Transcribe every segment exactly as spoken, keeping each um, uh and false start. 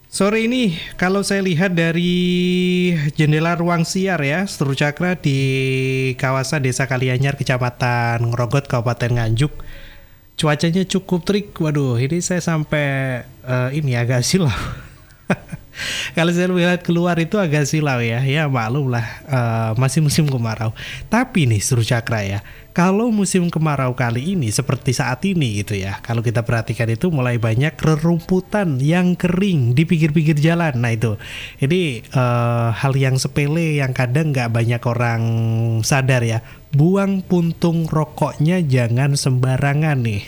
Sore ini kalau saya lihat dari jendela ruang siar ya, Setru Cakra di kawasan Desa Kalianyar, Kecamatan Ngrogot, Kabupaten Nganjuk, cuacanya cukup terik. Waduh, ini saya sampai uh, ini agak silau. Kalau saya lihat keluar itu agak silau ya, ya maklum lah, uh, masih musim kemarau. Tapi nih Setru Cakra ya, kalau musim kemarau kali ini seperti saat ini gitu ya, kalau kita perhatikan itu mulai banyak rerumputan yang kering di pinggir-pinggir jalan. Nah itu, ini uh, hal yang sepele yang kadang nggak banyak orang sadar ya. Buang puntung rokoknya jangan sembarangan nih.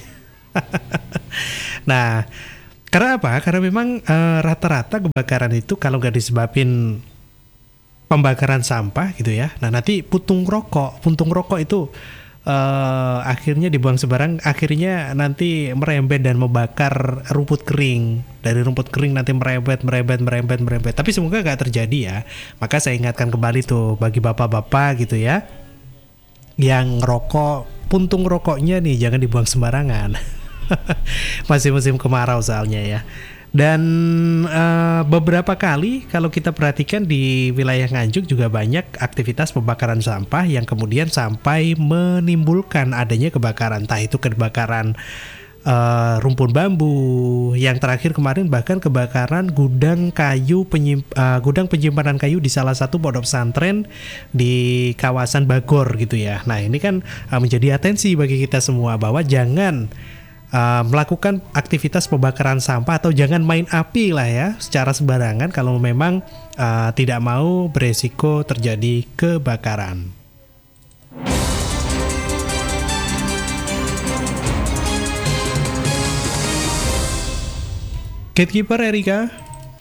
Nah, karena apa? Karena memang uh, rata-rata kebakaran itu kalau nggak disebabin pembakaran sampah gitu ya. Nah nanti puntung rokok, puntung rokok itu uh, akhirnya dibuang sembarang, akhirnya nanti merembet dan membakar rumput kering. Dari rumput kering nanti merembet, merembet, merembet, merembet. Tapi semoga nggak terjadi ya. Maka saya ingatkan kembali tuh bagi bapak-bapak gitu ya, yang ngerokok, puntung rokoknya nih jangan dibuang sembarangan. Masih musim kemarau soalnya ya. Dan uh, beberapa kali kalau kita perhatikan di wilayah Nganjuk juga banyak aktivitas pembakaran sampah yang kemudian sampai menimbulkan adanya kebakaran. Entah itu kebakaran uh, rumpun bambu, yang terakhir kemarin bahkan kebakaran gudang kayu penyimp- uh, gudang penyimpanan kayu di salah satu pondok pesantren di kawasan Bagor gitu ya. Nah ini kan uh, menjadi atensi bagi kita semua bahwa jangan Uh, melakukan aktivitas pembakaran sampah atau jangan main api lah ya secara sembarangan kalau memang uh, tidak mau beresiko terjadi kebakaran. Gatekeeper Erika.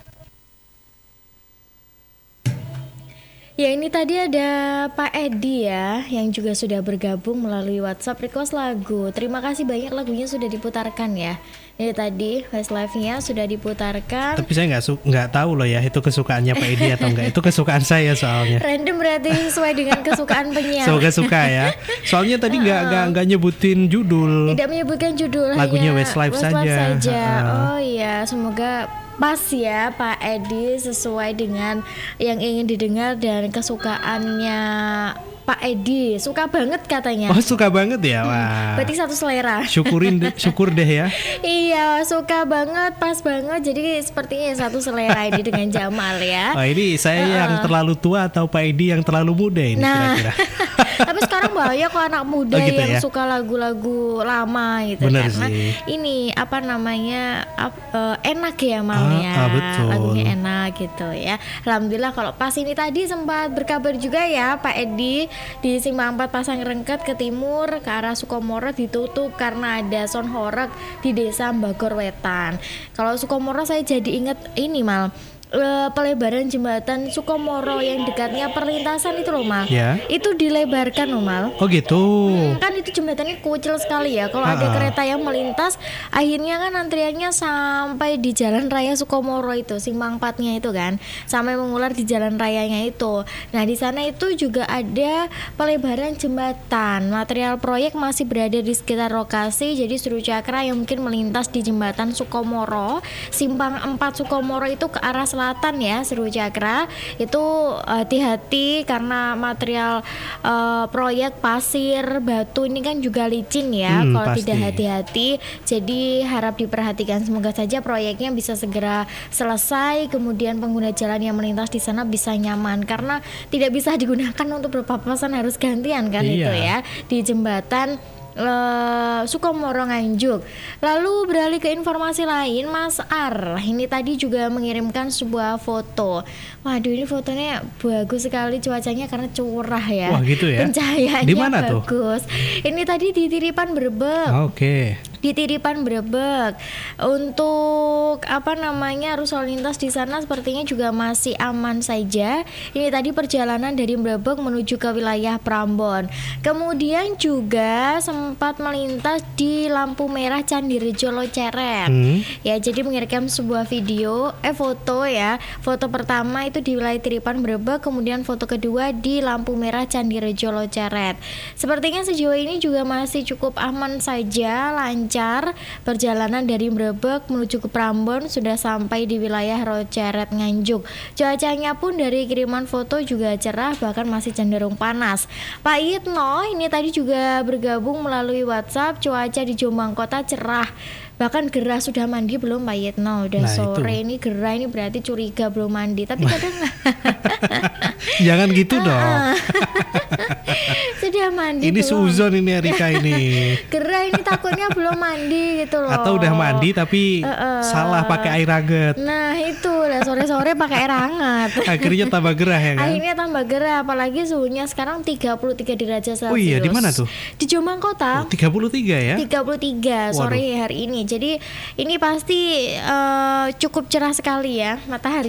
Ya, ini tadi ada Pak Edi ya, yang juga sudah bergabung melalui WhatsApp request lagu. Terima kasih banyak, lagunya sudah diputarkan ya. Ini tadi Westlife-nya sudah diputarkan. Tapi saya nggak su- nggak tahu loh ya itu kesukaannya Pak Edi atau enggak. Itu kesukaan saya soalnya. Random berarti sesuai dengan kesukaan penyiar. Semoga suka ya. Soalnya tadi nggak nggak nggak nyebutin judul. Tidak menyebutkan judul. Lagunya hanya Westlife, Westlife saja. saja. Uh. Oh iya, semoga pas ya Pak Edi sesuai dengan yang ingin didengar dan kesukaannya Pak Edi. Suka banget katanya. Oh suka banget ya. Wah. Hmm, berarti satu selera. Syukurin de- syukur deh ya. Iya, suka banget, pas banget. Jadi sepertinya satu selera ini dengan Jamal ya. Oh ini saya uh-uh. yang terlalu tua atau Pak Edi yang terlalu muda ini nah. kira-kira. Tapi sekarang bahaya kok anak muda oh, gitu yang ya? suka lagu-lagu lama gitu. Bener karena sih. ini apa namanya ap, uh, enak ya Mal ah, ya. ah, betul. Lagunya enak gitu ya. Alhamdulillah kalau pas ini tadi sempat berkabar juga ya Pak Edi di Simpang empat Pasang Rengket ke timur ke arah Sukomoro ditutup karena ada sound horeg di Desa Bagor Wetan. Kalau Sukomoro saya jadi inget ini Mal. Uh, pelebaran jembatan Sukomoro yang dekatnya perlintasan itu loh Mal, ya. Itu dilebarkan loh Mal. Oh gitu. Hmm, kan itu jembatannya kucil sekali ya. Kalau ada kereta yang melintas, akhirnya kan antriannya sampai di Jalan Raya Sukomoro itu, Simpang empatnya itu kan, sampai mengular di jalan rayanya itu. Nah di sana itu juga ada pelebaran jembatan. Material proyek masih berada di sekitar lokasi. Jadi Setru Cakra yang mungkin melintas di jembatan Sukomoro, Simpang empat Sukomoro itu ke arah selatan selatan ya Setru Cakra itu hati-hati karena material uh, proyek pasir batu ini kan juga licin ya. hmm, kalau pasti. Tidak hati-hati jadi harap diperhatikan, semoga saja proyeknya bisa segera selesai, kemudian pengguna jalan yang melintas di sana bisa nyaman karena tidak bisa digunakan untuk berpapasan, harus gantian kan. Iya. Itu ya di jembatan Uh, Sukomoro Nganjuk. Lalu beralih ke informasi lain, Mas Ar ini tadi juga mengirimkan sebuah foto. Waduh ini fotonya bagus sekali, cuacanya karena curah ya. Wah gitu ya. Pencahayaannya dimana bagus tuh? Ini tadi di Tiripan Brebek. Oke. Okay. Di Tiripan Brebek. Untuk apa namanya arus lalu lintas di sana sepertinya juga masih aman saja. Ini tadi perjalanan dari Brebek menuju ke wilayah Prambon. Kemudian juga sempat melintas di lampu merah Candirejo Loceret. Hmm. Ya, jadi mengirimkan sebuah video, eh foto ya. Foto pertama itu di wilayah Tiripan Brebek, kemudian foto kedua di lampu merah Candirejo Loceret. Sepertinya sejauh ini juga masih cukup aman saja, lancar lancar. Perjalanan dari Brebek menuju ke Prambon sudah sampai di wilayah Roceret Nganjuk. Cuacanya pun dari kiriman foto juga cerah, bahkan masih cenderung panas. Pak Yitno ini tadi juga bergabung melalui WhatsApp. Cuaca di Jombang Kota cerah, bahkan gerah. Sudah mandi belum Pak Yitno? Udah Nah, sore itu. ini gerah, ini berarti curiga belum mandi. Tapi kadang Jangan gitu dong. sudah mandi Ini belum? seuzon ini Erika ini. Gerah ini takutnya belum mandi gitu loh. Atau udah mandi tapi Uh-uh. salah pakai air hangat. Nah itu udah sore-sore pakai air hangat. Akhirnya tambah gerah ya kan? Akhirnya tambah gerah, apalagi suhunya sekarang tiga puluh tiga derajat Celcius. Oh iya, di mana tuh? Di Jombang Kota. Oh, tiga puluh tiga ya? tiga puluh tiga sore hari ini. Jadi ini pasti eh, cukup cerah sekali ya matahari.